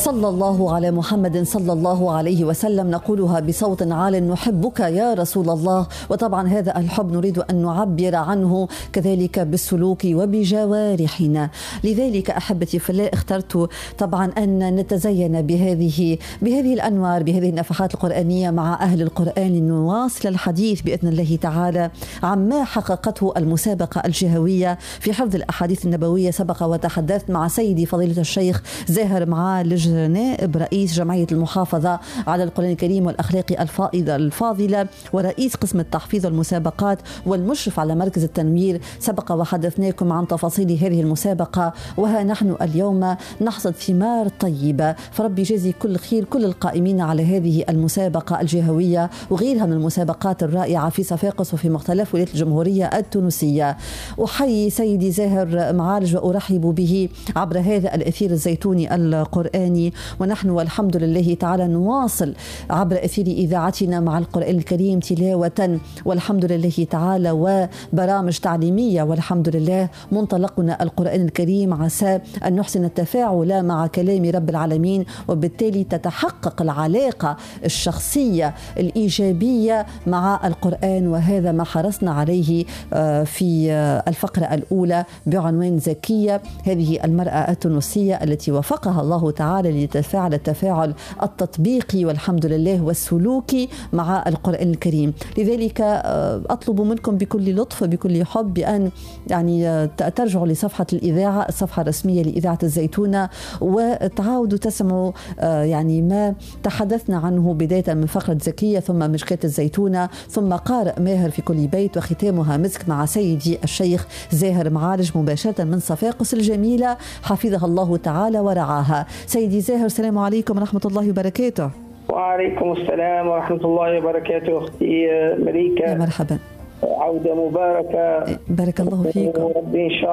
صلى الله على محمد صلى الله عليه وسلم، نقولها بصوت عال: نحبك يا رسول الله. وطبعا هذا الحب نريد أن نعبر عنه كذلك بالسلوك وبجوارحنا. لذلك أحبتي في الله اخترت طبعا أن نتزين بهذه الأنوار، بهذه النفحات القرآنية مع أهل القرآن، لنواصل الحديث بإذن الله تعالى عما حققته المسابقة الجهوية في حفظ الأحاديث النبوية. سبق وتحدثت مع سيدي فضيلة الشيخ زاهر معالج نائب رئيس جمعية المحافظة على القرآن الكريم والأخلاق الفاضلة ورئيس قسم التحفيظ والمسابقات والمشرف على مركز التنوير. سبق وحدثناكم عن تفاصيل هذه المسابقة، وها نحن اليوم نحصد ثمار طيبة، فربي يجازي كل خير كل القائمين على هذه المسابقة الجهوية وغيرها من المسابقات الرائعة في صفاقس وفي مختلف ولايات الجمهورية التونسية. أحيي سيدي زاهر معالج وأرحب به عبر هذا الأثير الزيتوني القرآني، ونحن والحمد لله تعالى نواصل عبر أثير إذاعتنا مع القرآن الكريم تلاوة والحمد لله تعالى، وبرامج تعليمية والحمد لله. منطلقنا القرآن الكريم، عسى أن نحسن التفاعل مع كلام رب العالمين، وبالتالي تتحقق العلاقة الشخصية الإيجابية مع القرآن، وهذا ما حرصنا عليه في الفقرة الأولى بعنوان زكية، هذه المرأة التونسية التي وفقها الله تعالى لتفاعل التفاعل التطبيقي والحمد لله والسلوكي مع القرآن الكريم. لذلك أطلب منكم بكل لطف بكل حب بأن يعني ترجعوا لصفحة الإذاعة، الصفحة الرسمية لإذاعة الزيتونة، وتعاودوا تسمعوا يعني ما تحدثنا عنه بداية من فقرة زكية، ثم مشكاة الزيتونة، ثم قارئ ماهر في كل بيت، وختامها مسك مع سيدي الشيخ زاهر معالج مباشرة من صفاقس الجميلة حفظها الله تعالى ورعاها. سيدي زاهر، السلام عليكم ورحمة الله وبركاته. وعليكم السلام ورحمة الله وبركاته. أختي مليكة، يا مرحبا، عودة مباركة، بارك الله فيكم. ربي إن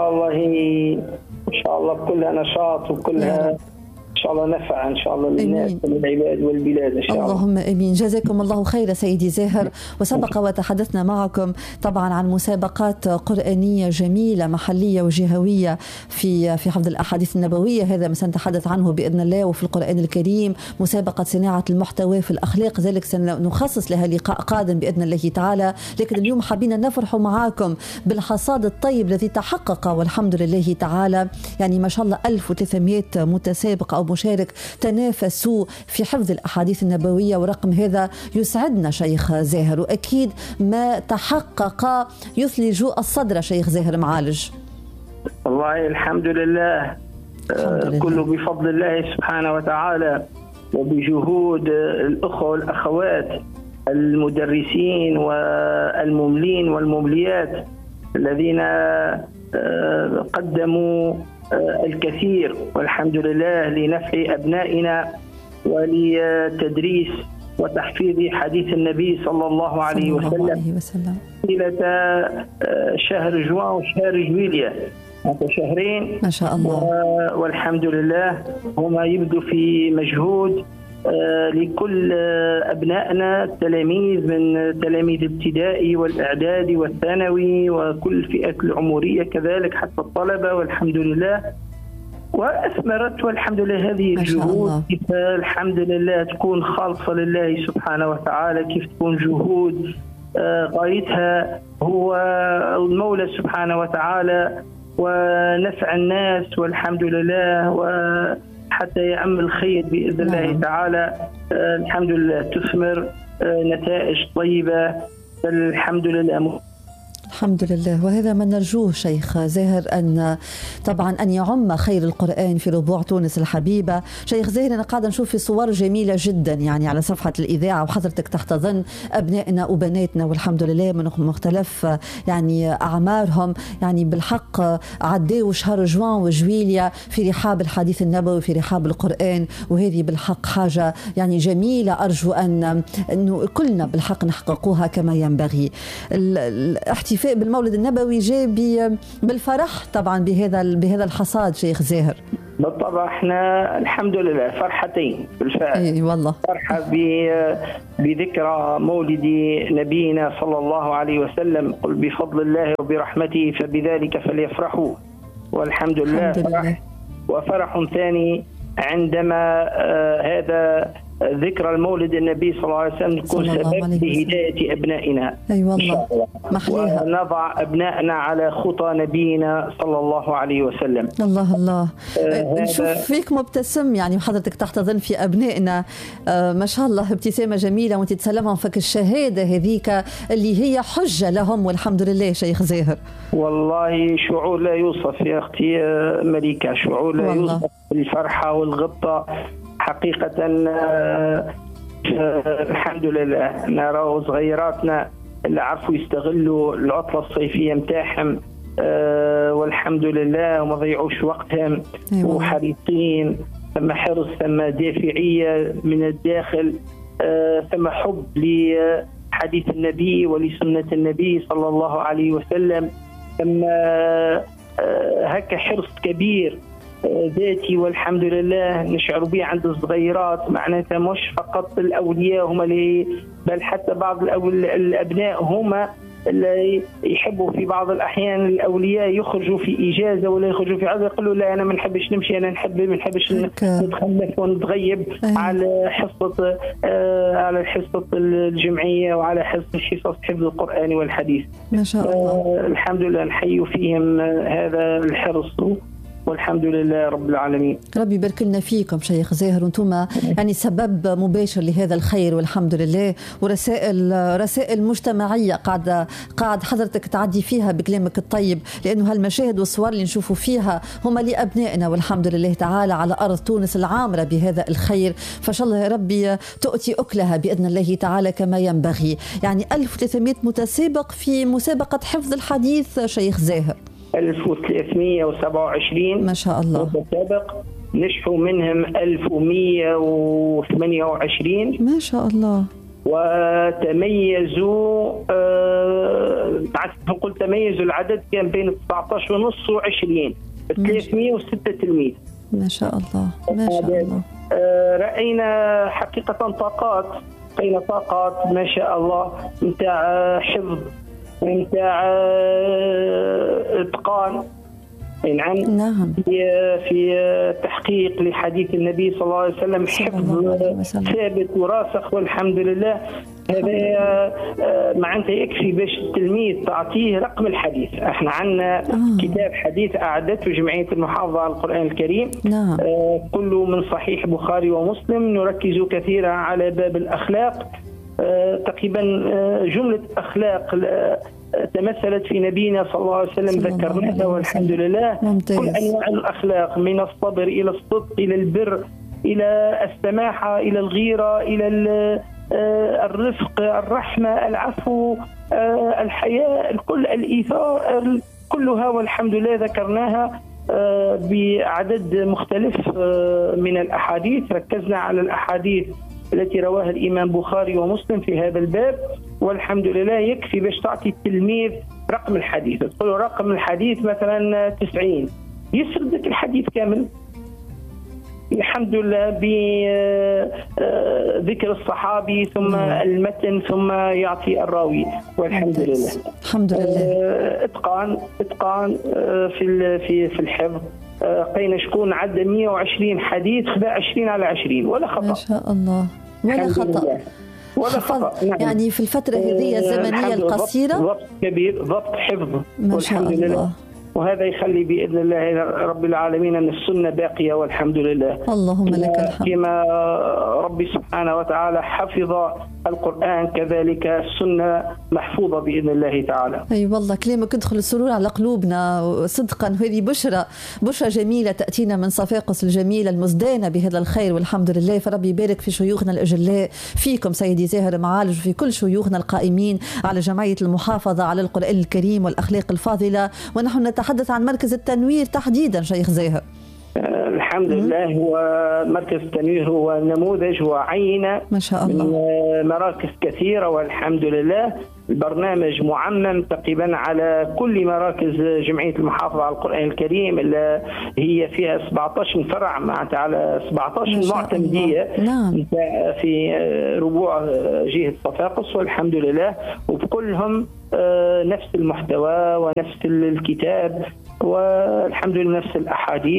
شاء الله بكلها نشاط وكلها إن شاء الله نفع إن شاء الله للناس والعباد والبلاد إن شاء الله. اللهم آمين. جزاكم الله خير سيدي زاهر. وسبق وتحدثنا معكم طبعا عن مسابقات قرآنية جميلة محلية وجهوية في حفظ الأحاديث النبوية، هذا ما سنتحدث عنه بإذن الله. وفي القرآن الكريم مسابقة صناعة المحتوى في الأخلاق، ذلك سنخصص لها لقاء قادم بإذن الله تعالى. لكن اليوم حابين نفرح معكم بالحصاد الطيب الذي تحقق والحمد لله تعالى. يعني ما شاء الله 1300 متسابق أو مشارك تنافسوا في حفظ الأحاديث النبوية، ورقم هذا يسعدنا شيخ زاهر، وأكيد ما تحقق يثلج الصدر شيخ زاهر معالج. والله الحمد لله، كله بفضل الله سبحانه وتعالى وبجهود الأخوة والأخوات المدرسين والمملين والممليات الذين قدموا الكثير والحمد لله لنفع أبنائنا ولتدريس وتحفيظ حديث النبي صلى الله عليه وسلم طيلة شهر جوان وشهر جويلية، شهرين ما شاء الله، والحمد لله هما يبدو في مجهود لكل أبنائنا التلاميذ من تلاميذ الابتدائي والإعدادي والثانوي وكل فئة العمرية كذلك حتى الطلبة، والحمد لله. وأثمرت والحمد لله هذه الجهود، كيف الحمد لله تكون خالصة لله سبحانه وتعالى، كيف تكون جهود غايتها هو المولى سبحانه وتعالى ونفع الناس والحمد لله، وحتى يعم الخير بإذن الله تعالى. الحمد لله تثمر نتائج طيبة الحمد لله. الحمد لله، وهذا ما نرجوه شيخ زاهر، أن طبعا أن يعم خير القرآن في ربوع تونس الحبيبة. شيخ زاهر، أنا قاعدة نشوف في صور جميلة جدا يعني على صفحة الإذاعة، وحضرتك تحتضن أبنائنا وبناتنا والحمد لله من مختلف يعني أعمارهم، يعني بالحق عداوا شهر جوان وجويليا في رحاب الحديث النبوي في رحاب القرآن، وهذه بالحق حاجة يعني جميلة، أرجو أنه كلنا بالحق نحققوها كما ينبغي. الاحتفاء بالمولد النبوي جاء بالفرح طبعا بهذا الحصاد شيخ زاهر. بالطبع احنا الحمد لله فرحتين بالفعل. اي والله، فرحة بذكرى مولد نبينا صلى الله عليه وسلم، قل بفضل الله وبرحمته فبذلك فليفرحوا، والحمد لله فرح. وفرح ثاني عندما هذا ذكرى المولد النبي صلى الله عليه وسلم يكون سبب لهداية أبنائنا. أي والله محليها. ونضع أبنائنا على خطى نبينا صلى الله عليه وسلم. الله الله. نشوف فيك مبتسم، يعني حضرتك تحتضن في أبنائنا ما شاء الله، ابتسامة جميلة، وانت تسلمهم فك الشهادة هذيك اللي هي حجة لهم والحمد لله. شيخ زاهر والله شعور لا يوصف يا أختي مليكة، شعور لا يوصف بالفرحة والغبطة حقيقة. الحمد لله نرى صغيراتنا اللي عرفوا يستغلوا العطلة الصيفية متاعهم والحمد لله وما ضيعوش وقتهم وحريصين. ثم حرص، ثم دافعية من الداخل، ثم حب لحديث النبي ولسنة النبي صلى الله عليه وسلم، ثم هكا حرص كبير ذاتي والحمد لله نشعر به عند الصغيرات. معناتها مش فقط الأولياء هم اللي، بل حتى بعض الأبناء هم اللي يحبوا في بعض الأحيان الأولياء يخرجوا في إجازة ولا يخرجوا في عزة، يقولوا لا أنا ما نحبش نمشي، أنا ما نحبش نتخلف ونتغيب على الحصة الجمعية وعلى حصص حفظ القرآن والحديث. ما شاء الله. الحمد لله نحيي فيهم هذا الحرص والحمد لله رب العالمين. ربي يبارك لنا فيكم شيخ زاهر، وانتم يعني سبب مباشر لهذا الخير والحمد لله، ورسائل مجتمعيه قاعد حضرتك تعدي فيها بكلامك الطيب، لانه هالمشاهد والصور اللي نشوفوا فيها هم لابنائنا والحمد لله تعالى على ارض تونس العامره بهذا الخير، فان شاء الله يا ربي تؤتي اكلها باذن الله تعالى كما ينبغي. يعني 1300 متسابق في مسابقه حفظ الحديث شيخ زاهر، 1327 ما شاء الله متسابق، نجحوا منهم 1128 ما شاء الله، وتميزوا نقول تميزوا العدد كان بين 19 ونص و20 306 تلميذ ما شاء الله ما شاء الله. رأينا حقيقة طاقات ما شاء الله متاع حفظ ومتاع اتقان. نعم. في تحقيق لحديث النبي صلى الله عليه وسلم، حفظ ثابت وراسخ والحمد لله. هذا معناتها يكفي باش التلميذ تعطيه رقم الحديث. احنا عندنا كتاب حديث اعدته جمعية المحافظة على القرآن الكريم، نعم. كله من صحيح بخاري ومسلم، نركز كثيرا على باب الأخلاق. تقريبا جملة أخلاق تمثلت في نبينا صلى الله عليه وسلم ذكرناها والحمد لله. ممتاز. كل أنواع الأخلاق، من الصبر إلى الصدق إلى البر إلى السماحة إلى الغيرة إلى الرفق الرحمة العفو الحياء، الكل الإيثار كلها والحمد لله ذكرناها بعدد مختلف من الأحاديث. ركزنا على الأحاديث التي رواها الإمام بخاري ومسلم في هذا الباب والحمد لله يكفي باش تعطي التلميذ رقم الحديث. تقول رقم الحديث مثلا 90 يسرد لك الحديث كامل الحمد لله بذكر الصحابي ثم المتن ثم يعطي الراوي والحمد لله. الحمد لله. اتقان في الحفظ. قينا شكون عدى 120 حديث خذا 20 على 20 ولا خطأ. ما شاء الله ولا خطأ. ولا خطأ. يعني في الفترة هذه الزمنية القصيرة ضبط كبير، ضبط حفظ ما شاء والحمد الله. لله. وهذا يخلي بإذن الله رب العالمين أن السنة باقية والحمد لله. اللهم لك الحمد. كما ربي سبحانه وتعالى حفظ القرآن كذلك السنة محفوظة بإذن الله تعالى. أي والله كلامك يدخل السرور على قلوبنا صدقا. هذه بشرى جميلة تأتينا من صفاقس الجميلة المزدانة بهذا الخير والحمد لله. فربي يبارك في شيوخنا الأجلاء، فيكم سيدي زاهر معالج، وفي كل شيوخنا القائمين على جمعية المحافظة على القرآن الكريم والأخلاق الفاضلة. ونحن نتحدث عن مركز التنوير تحديدا شيخ زاهر. الحمد لله. هو مركز التنوير هو نموذج وعينة ما شاء الله من مراكز كثيرة والحمد لله. البرنامج معمم تقريبا على كل مراكز جمعية المحافظة على القرآن الكريم اللي هي فيها 17 فرع معناتها على 17 معتمدية. نعم. في ربوع جهة صفاقس والحمد لله، وبكلهم نفس المحتوى ونفس الكتاب والحمد لله نفس الأحاديث.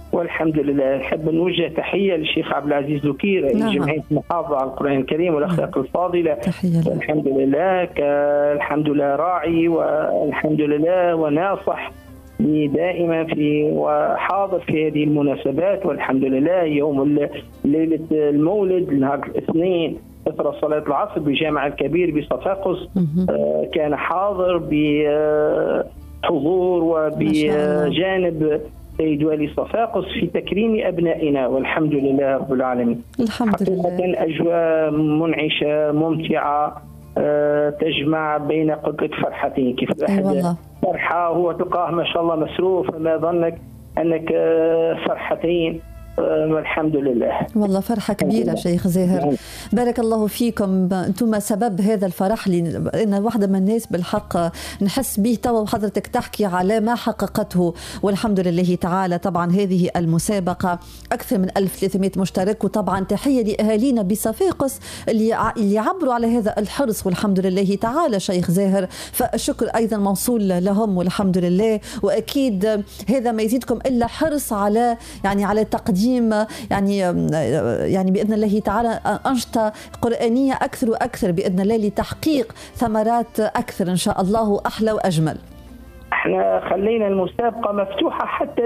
والحمد لله. نحب نوجه تحية للشيخ عبد العزيز ذكير رئيس جمعية المحافظة على القرآن الكريم والأخلاق الفاضلة. الحمد لله الحمد لله راعي والحمد لله وناصح دائما في وحاضر في هذه المناسبات. والحمد لله يوم ليلة المولد نهار الاثنين إثر صلاة العصر بجامع الكبير بصفاقس كان حاضر بحضور وبجانب سيد والي صفاقس في تكريم أبنائنا والحمد لله رب العالمين. الحمد لله. حقيقة أجواء منعشة ممتعة تجمع بين قدرة فرحتين. كيف الواحد فرحة هو تلقاه ما شاء الله مسروف، ما ظنك أنك فرحتين. والحمد لله. والله فرحة كبيرة شيخ زاهر، بارك الله فيكم. أنتم سبب هذا الفرح لأن واحدة من الناس بالحق نحس به توا وحضرتك تحكي على ما حققته والحمد لله تعالى. طبعا هذه المسابقة أكثر من 1300 مشترك، وطبعا تحية لأهالينا بصفاقس اللي عبروا على هذا الحرص والحمد لله تعالى شيخ زاهر، فالشكر أيضا موصول لهم والحمد لله. وأكيد هذا ما يزيدكم إلا حرص على على تقديم يعني بإذن الله تعالى أنشطة قرآنية أكثر وأكثر بإذن الله لتحقيق ثمرات أكثر إن شاء الله وأحلى وأجمل. احنا خلينا المسابقة مفتوحة حتى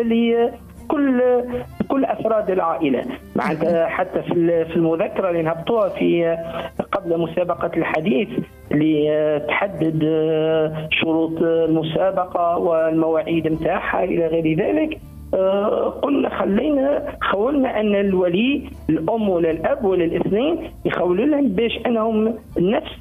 كل أفراد العائلة، حتى في المذكرة اللي نهبطوها في قبل مسابقة الحديث اللي تحدد شروط المسابقة والمواعيد متاعها إلى غير ذلك. قلنا خولنا أن الولي الأم ولا الأب ولا الاثنين يخولوا لهم باش أنهم نفس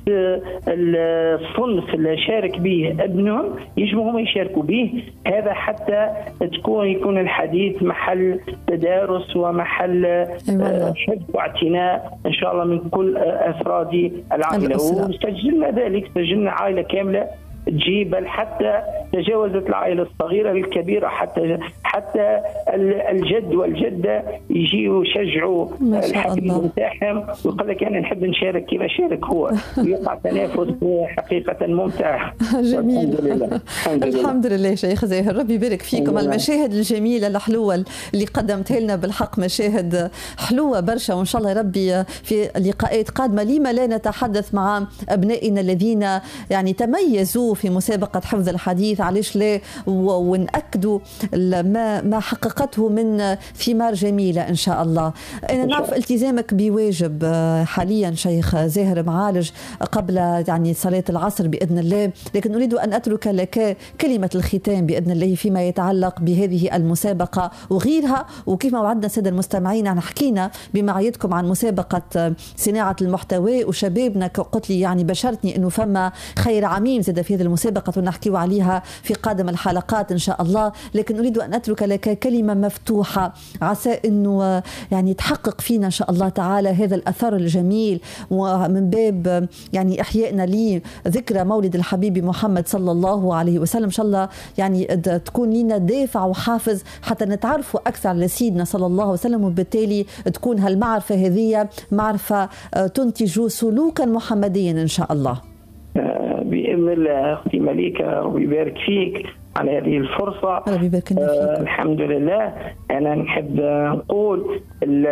الصنف اللي شارك به ابنهم يجبهم يشاركوا به. هذا حتى يكون الحديث محل تدارس ومحل حب واعتناء إن شاء الله من كل أفراد العائلة. وسجلنا ذلك، سجلنا عائلة كاملة تجي، بل حتى تجاوزت العائلة الصغيرة للكبيرة، حتى الجد والجدة يجيوا يشجعوا الحفيد نتاعهم ويقول لك أنا نحب نشارك كيف شارك هو، ويقع تنافس حقيقة ممتع. جميل. الحمد لله شيخ زاهر، ربي يبارك فيكم. المشاهد الجميلة الحلوة اللي قدمتها لنا بالحق مشاهد حلوة برشا، وإن شاء الله ربي في لقاءات قادمة لما لا نتحدث مع أبنائنا الذين تميزوا في مسابقة حفظ الحديث، علاش لا، ونأكدوا ما حققته من ثمار جميلة إن شاء الله. أنا نعرف التزامك بواجب حاليا شيخ زاهر معالج قبل صلاة العصر بإذن الله، لكن أريد أن أترك لك كلمة الختام بإذن الله فيما يتعلق بهذه المسابقة وغيرها. وكيف ما وعدنا السادة المستمعين حكينا بمعيتكم عن مسابقة صناعة المحتوى وشبابنا، قلت لي بشرتني أنه فما خير عميم زاد في هذه المسابقة ونحكي عليها في قادم الحلقات إن شاء الله. لكن أريد أن أترك لك كلمة مفتوحة عسى أنه تحقق فينا إن شاء الله تعالى هذا الأثر الجميل، ومن باب إحيائنا لذكرى مولد الحبيب محمد صلى الله عليه وسلم. إن شاء الله تكون لنا دافع وحافز حتى نتعرفوا أكثر على سيدنا صلى الله عليه وسلم، وبالتالي تكون هالمعرفة هذه معرفة تنتج سلوكا محمديا إن شاء الله. بإذن الله أختي مليكة، ربي يبارك فيك على هذه الفرصة. ربي يبارك فيك. الحمد لله. أنا نحب نقول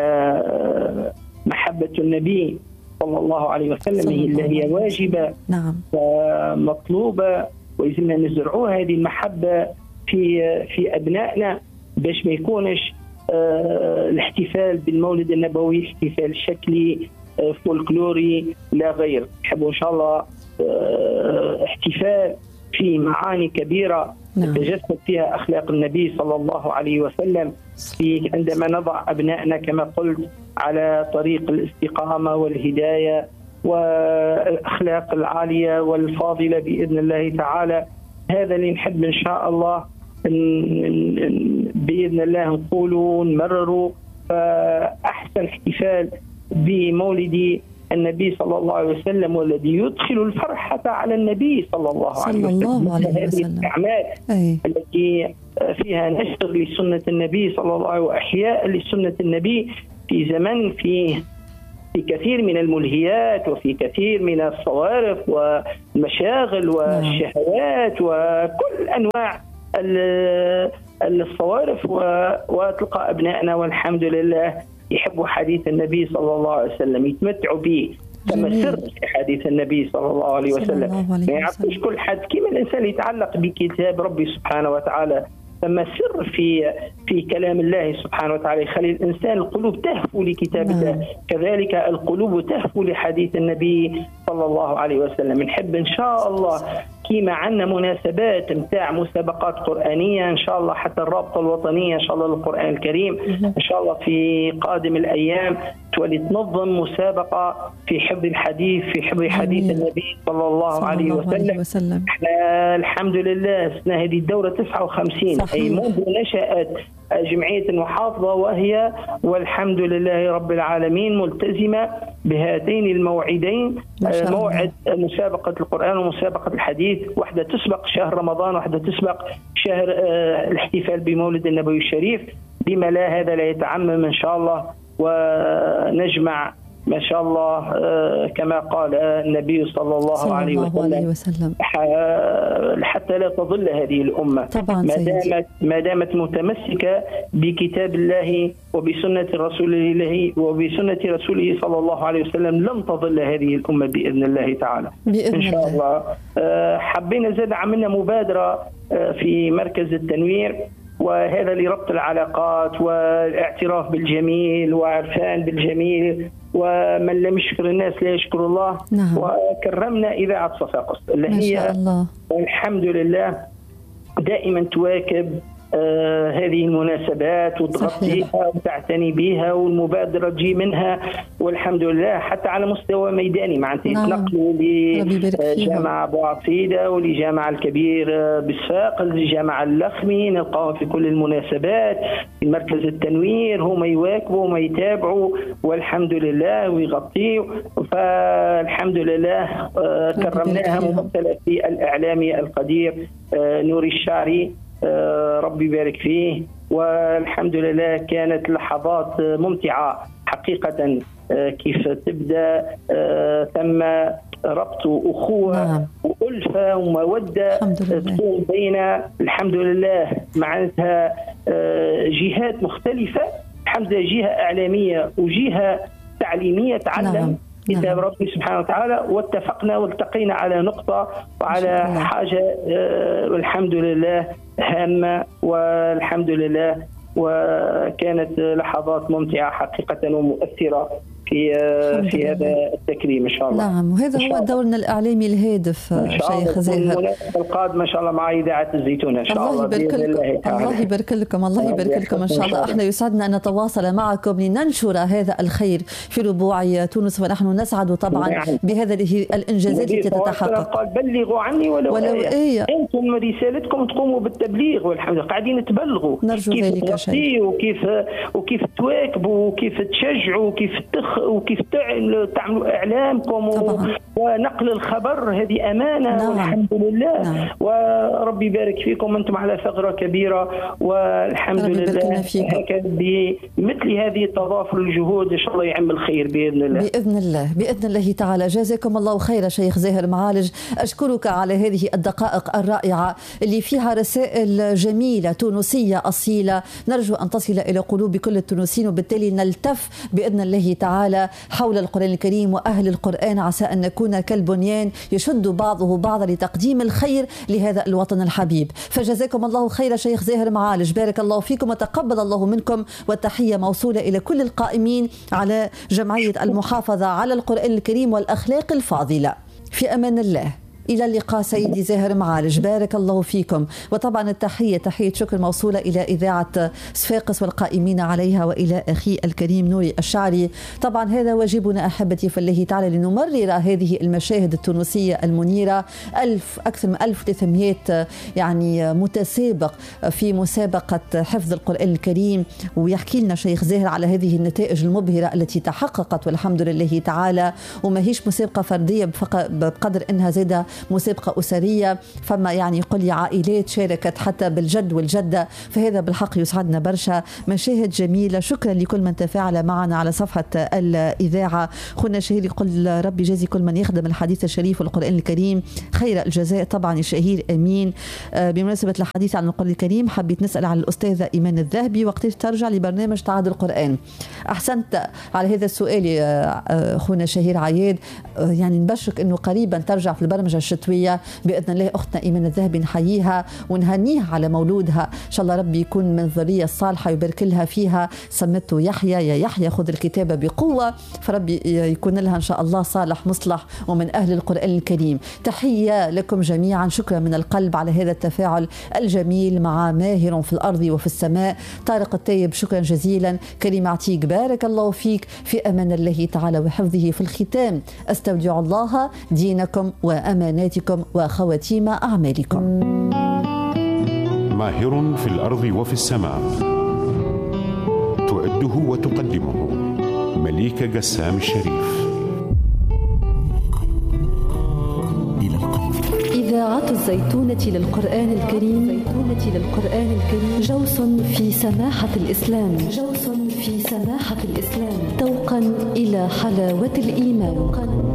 محبة النبي صلى الله عليه وسلم هي واجبة، نعم، مطلوبة، ويزلنا نزرعوها هذه المحبة في أبنائنا باش ما يكونش الاحتفال بالمولد النبوي احتفال شكلي فولكلوري لا غير. نحبوا إن شاء الله احتفال في معاني كبيرة تتجسد فيها أخلاق النبي صلى الله عليه وسلم عندما نضع أبنائنا كما قلت على طريق الاستقامة والهداية والأخلاق العالية والفاضلة بإذن الله تعالى. هذا اللي نحب إن شاء الله بإذن الله نقولوا ونمرروا. فأحسن احتفال بمولد النبي صلى الله عليه وسلم والذي يدخل الفرحة على النبي صلى الله عليه وسلم. هذه الأعمال التي فيها نشر لسنة النبي صلى الله عليه وسلم وإحياء لسنة النبي في زمن في كثير من الملهيات وفي كثير من الصوارف والمشاغل والشهوات وكل أنواع الصوارف وتلقى أبنائنا والحمد لله يحبوا حديث النبي صلى الله عليه وسلم، يتمتعوا به. ثم سر في حديث النبي صلى الله عليه وسلم، ما يعرفش كل حد كيما الإنسان يتعلق بكتاب ربي سبحانه وتعالى. ثم سر في كلام الله سبحانه وتعالى يخلي الإنسان القلوب تهفو لكتاب الله، كذلك القلوب تهفو لحديث النبي صلى الله عليه وسلم. نحب إن شاء الله كيما عندنا مناسبات متاع مسابقات قرآنية إن شاء الله، حتى الرابطة الوطنية إن شاء الله للقرآن الكريم إن شاء الله في قادم الأيام تولي تنظم مسابقة في حفظ الحديث، في حفظ حديث النبي صلى الله عليه وسلم. احنا الحمد لله السنة هذه الدورة 59 أي منذ نشأت جمعية المحافظة، وهي والحمد لله رب العالمين ملتزمة بهاتين الموعدين، موعد مسابقة القرآن ومسابقة الحديث، واحدة تسبق شهر رمضان واحدة تسبق شهر الاحتفال بمولد النبوي الشريف. بما لا هذا لا يتعمم إن شاء الله، ونجمع ما شاء الله كما قال النبي صلى الله عليه وسلم حتى لا تضل هذه الأمة ما دامت متمسكة بكتاب الله وبسنة رسوله صلى الله عليه وسلم لن تضل هذه الأمة بإذن الله تعالى إن شاء الله. حبينا زاد عملنا مبادرة في مركز التنوير، وهذا لربط العلاقات والاعتراف بالجميل وعرفان بالجميل، ومن لم يشكر الناس لا يشكر الله. وكرمنا إذاعة صفاقس اللي هي الحمد لله دائما تواكب هذه المناسبات وتغطيها وتعتني بها، والمبادرة تجي منها والحمد لله حتى على مستوى ميداني معناتها يتنقلوا لجامعة أبو عصيدة ولجامعة الكبير بالصفاقس لجامعة اللخمي، نلقاهم في كل المناسبات في مركز التنوير، هم يواكبوا وما يتابعوا والحمد لله ويغطيوا. فالحمد لله كرمناها ممثلة في الإعلامي القدير نوري الشعري ربي يبارك فيه، والحمد لله كانت لحظات ممتعة حقيقة. كيف تبدأ ثم ربط أخوة وألفة ومودة تكون بين الحمد لله معناتها جهات مختلفة، الحمد لله جهة إعلامية وجهة تعليمية تعلم كتاب ربي سبحانه وتعالى، واتفقنا والتقينا على نقطة وعلى حاجة والحمد لله هامة والحمد لله، وكانت لحظات ممتعة حقيقة ومؤثرة في هذا التكريم إن شاء الله. نعم، وهذا هو دورنا الإعلامي الهادف شيخ زاهر. القادم إن شاء الله مع إذاعة الزيتونة إن شاء الله. الله يبارك لكم، الله يبارك لكم إن شاء الله. احنا يسعدنا أن نتواصل معكم لننشر هذا الخير في ربوع تونس، ونحن نسعد طبعا بهذه الإنجازات التي تتحقق. قال بلغوا عني ولو آية. أنتم رسالتكم تقوموا بالتبليغ والحمد لله قاعدين تبلغوا. نرجو ذلك شيء. وكيف تواكبوا وكيف تشجعوا وكيف تعملوا إعلامكم ونقل الخبر، هذه أمانة والحمد لله. وربي يبارك فيكم، أنتم على ثغرة كبيرة والحمد لله. هكذا بمثل هذه التضافر الجهود إن شاء الله يعم الخير بإذن الله. بإذن الله تعالى. جزاكم الله خير شيخ زاهر معالج، أشكرك على هذه الدقائق الرائعة اللي فيها رسائل جميلة تونسية أصيلة نرجو أن تصل إلى قلوب كل التونسيين، وبالتالي نلتف بإذن الله تعالى حول القرآن الكريم وأهل القرآن، عسى أن نكون كالبنيان يشد بعضه بعضا لتقديم الخير لهذا الوطن الحبيب. فجزاكم الله خير شيخ زاهر معالج، بارك الله فيكم وتقبل الله منكم، والتحية موصولة إلى كل القائمين على جمعية المحافظة على القرآن الكريم والأخلاق الفاضلة. في أمان الله، إلى اللقاء سيدي زاهر معالج، بارك الله فيكم. وطبعا تحية شكر موصولة إلى إذاعة صفاقس والقائمين عليها، وإلى أخي الكريم نوري الشعري. طبعا هذا واجبنا أحبتي في الله تعالى، لنمرر هذه المشاهد التونسية المنيرة. أكثر من 1300 يعني متسابق في مسابقة حفظ القرآن الكريم، ويحكي لنا شيخ زاهر على هذه النتائج المبهرة التي تحققت والحمد لله تعالى. وما هيش مسابقة فردية بقدر أنها زادة مسابقة أسرية، فما يعني يقول لي عائلات شاركت حتى بالجد والجدة، فهذا بالحق يسعدنا برشا. مشاهد جميلة. شكرا لكل من تفاعل معنا على صفحة الإذاعة. خونا شهير يقول ربي جازي كل من يخدم الحديث الشريف والقرآن الكريم خير الجزاء. طبعا شهير أمين. بمناسبة الحديث عن القرآن الكريم حبيت نسأل على الأستاذة إيمان الذهبي وقتاش ترجع لبرنامج تعهد القرآن. أحسنت على هذا السؤال خونا شهير عياد. يعني نبشرك أنه قريبا ترجع في البرمجة الشتوية بإذن الله. أختنا إيمان الذهبي نحييها ونهنيها على مولودها، إن شاء الله ربي يكون من الذرية الصالحة ويبارك لها فيها. سمته يحيى، يا يحيى خذ الكتابة بقوة، فربي يكون لها إن شاء الله صالح مصلح ومن أهل القرآن الكريم. تحية لكم جميعا. شكرا من القلب على هذا التفاعل الجميل مع ماهر في الأرض وفي السماء. طارق الطيب شكرا جزيلا. كريم عتيق بارك الله فيك. في أمان الله تعالى وحفظه. في الختام أستودع الله دينكم وأماناتكم وخواتيم أعمالكم. ماهر في الأرض وفي السماء، تعده وتقدمه مليكة قسام الشريف. إذاعة الزيتونة للقرآن الكريم، جوس في سماحة الإسلام، توقا إلى حلاوة الإيمان.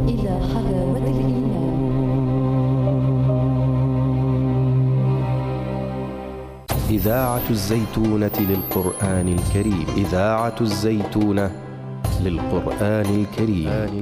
إذاعة الزيتونة للقرآن الكريم، إذاعة الزيتونة للقرآن الكريم.